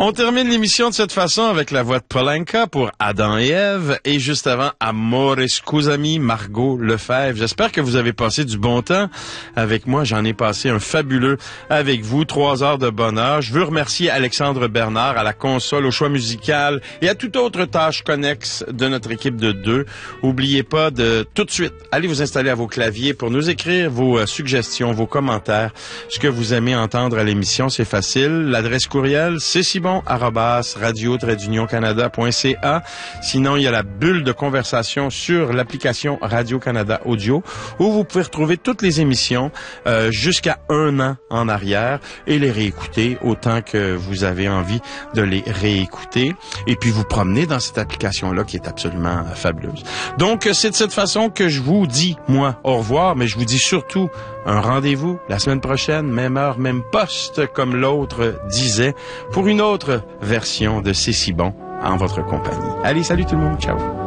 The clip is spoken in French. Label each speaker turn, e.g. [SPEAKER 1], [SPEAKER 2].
[SPEAKER 1] On termine l'émission de cette façon avec la voix de Polanka pour Adam et Ève et juste avant Amore Scusami, Margot Lefebvre. J'espère que vous avez passé du bon temps avec moi. J'en ai passé un fabuleux avec vous. 3 heures de bonheur. Je veux remercier Alexandre Bernard à la console, au choix musical et à toute autre tâche connexe de notre équipe de 2. Oubliez pas de tout de suite aller vous installer à vos claviers pour nous écrire vos suggestions, vos commentaires, ce que vous aimez entendre à l'émission. C'est facile. L'adresse courriel, c'est radio-canada.ca. Sinon, il y a la bulle de conversation sur l'application Radio-Canada Audio où vous pouvez retrouver toutes les émissions jusqu'à 1 an en arrière et les réécouter autant que vous avez envie de les réécouter. Et puis, vous promener dans cette application-là qui est absolument fabuleuse. Donc, c'est de cette façon que je vous dis, moi, au revoir, mais je vous dis surtout un rendez-vous la semaine prochaine, même heure, même poste, comme l'autre disait, pour une autre version de C'est si bon en votre compagnie. Allez, salut tout le monde, ciao.